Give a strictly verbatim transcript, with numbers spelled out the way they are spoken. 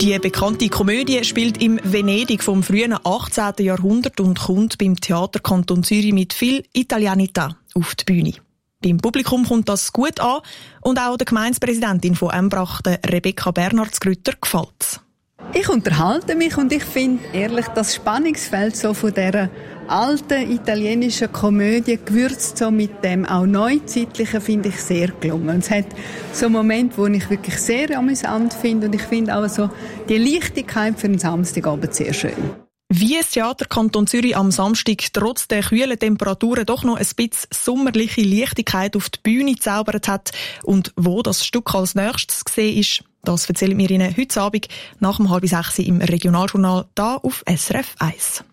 Die bekannte Komödie spielt im Venedig vom frühen achtzehnten Jahrhundert und kommt beim Theater Kanton Zürich mit viel Italianità auf die Bühne. Beim Publikum kommt das gut an und auch der Gemeindepräsidentin von Embrach, Rebecca Bernhardsgrütter, gefällt's. Ich unterhalte mich und ich finde ehrlich, das Spannungsfeld so von dieser alten italienischen Komödie gewürzt so mit dem auch neuzeitlichen finde ich sehr gelungen. Es hat so Momente, wo ich wirklich sehr amüsant finde und ich finde auch so die Leichtigkeit für den Samstagabend sehr schön. Wie das Theater Kanton Zürich am Samstag trotz der kühlen Temperaturen doch noch ein bisschen sommerliche Leichtigkeit auf die Bühne gezaubert hat und wo das Stück als nächstes gesehen ist, das erzählen wir Ihnen heute Abend nach dem halb sechs im Regionaljournal da auf S R F eins.